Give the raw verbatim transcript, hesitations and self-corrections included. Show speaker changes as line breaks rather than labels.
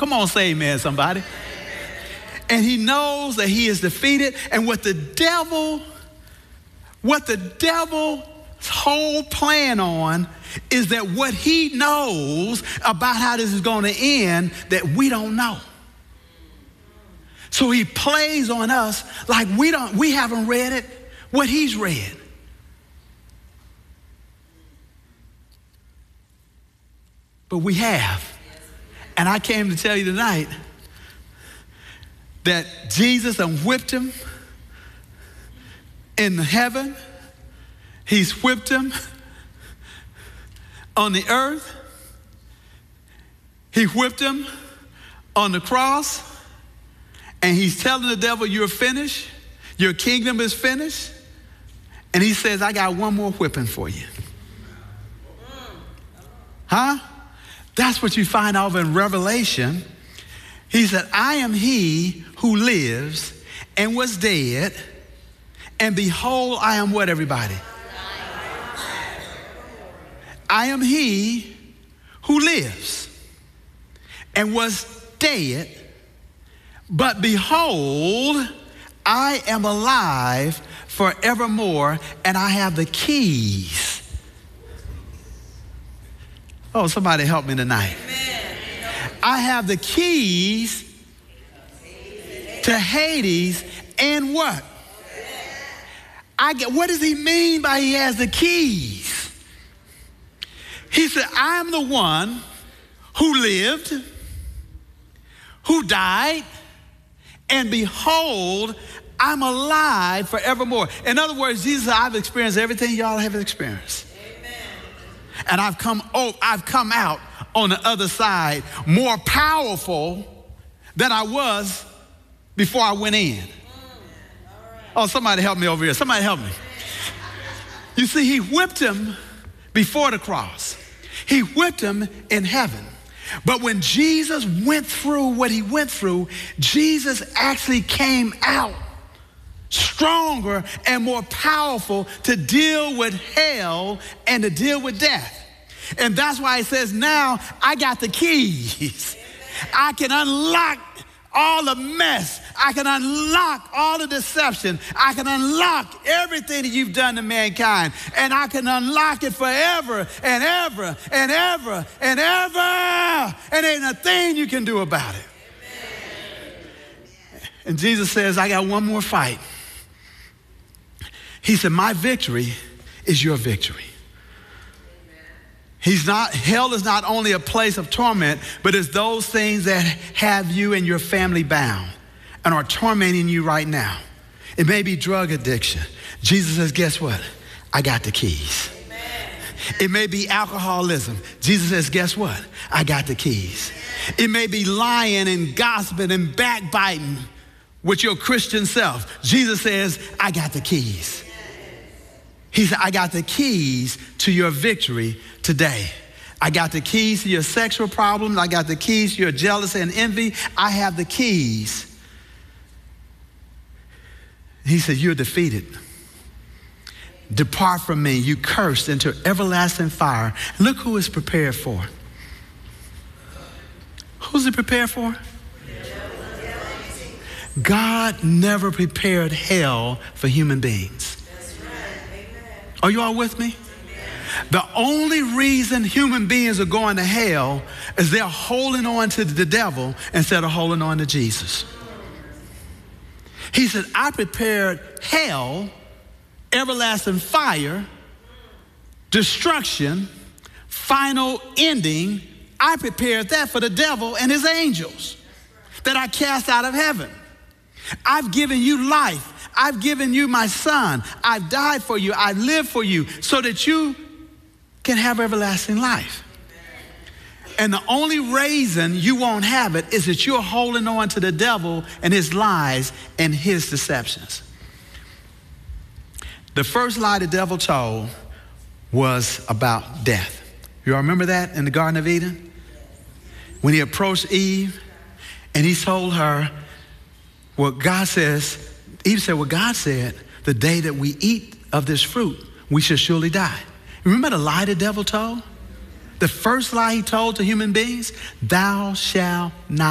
Come on, say amen, somebody. And he knows that he is defeated. And what the devil, what the devil's whole plan on is that what he knows about how this is going to end that we don't know. So he plays on us like we don't, we haven't read it, what he's read. But we have. And I came to tell you tonight that Jesus done whipped him in heaven. He's whipped him on the earth. He whipped him on the cross. And he's telling the devil, you're finished. Your kingdom is finished. And he says, I got one more whipping for you. Huh? That's what you find over in Revelation. He said, I am he who lives and was dead. And behold, I am what, everybody? I am he who lives and was dead. But behold, I am alive forevermore, and I have the keys. Oh, somebody help me tonight. Amen. I have the keys to Hades and what? I get, what does he mean by he has the keys? He said, I'm the one who lived, who died, and behold, I'm alive forevermore. In other words, Jesus said, I've experienced everything y'all have experienced. Amen. And I've come, oh, I've come out on the other side more powerful than I was before I went in. Oh, somebody help me over here. Somebody help me. You see, he whipped him before the cross. He whipped him in heaven. But when Jesus went through what he went through, Jesus actually came out stronger and more powerful to deal with hell and to deal with death. And that's why he says, now I got the keys. I can unlock all the mess. I can unlock all the deception. I can unlock everything that you've done to mankind. And I can unlock it forever and ever and ever and ever. And ain't a thing you can do about it. Amen. And Jesus says, I got one more fight. He said, my victory is your victory. He's not, hell is not only a place of torment, but it's those things that have you and your family bound and are tormenting you right now. It may be drug addiction. Jesus says, guess what? I got the keys. Amen. It may be alcoholism. Jesus says, guess what? I got the keys. It may be lying and gossiping and backbiting with your Christian self. Jesus says, I got the keys. He said, I got the keys to your victory today. I got the keys to your sexual problems. I got the keys to your jealousy and envy. I have the keys. He said, you're defeated. Depart from me, you cursed, into everlasting fire. Look who it's prepared for. Who's it prepared for? God never prepared hell for human beings. Are you all with me? The only reason human beings are going to hell is they're holding on to the devil instead of holding on to Jesus. He said, I prepared hell, everlasting fire, destruction, final ending. I prepared that for the devil and his angels that I cast out of heaven. I've given you life. I've given you my son. I've died for you. I've lived for you so that you can have everlasting life. And the only reason you won't have it is that you're holding on to the devil and his lies and his deceptions. The first lie the devil told was about death. You all remember that in the Garden of Eden? When he approached Eve and he told her what God says. Eve said, well, God said, the day that we eat of this fruit, we shall surely die. Remember the lie the devil told? The first lie he told to human beings? Thou shalt not